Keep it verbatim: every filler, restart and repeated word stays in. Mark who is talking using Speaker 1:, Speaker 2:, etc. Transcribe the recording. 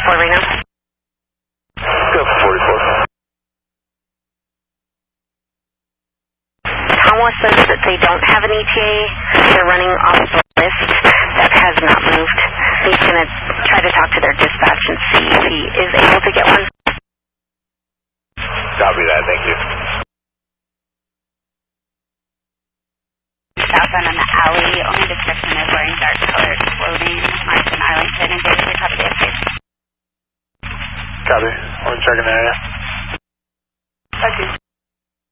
Speaker 1: forty-four right now.
Speaker 2: Go for forty-four.
Speaker 1: Almost says that they don't have an E T A. They're running off the list that has not moved. He's going to try to talk to their dispatch and see if he is able to get one.
Speaker 2: Copy that, thank you.
Speaker 3: Southbound on the alley, only description is wearing dark colored clothing, marked in Arlington, and David, copy the update.
Speaker 2: Copy. We're checking that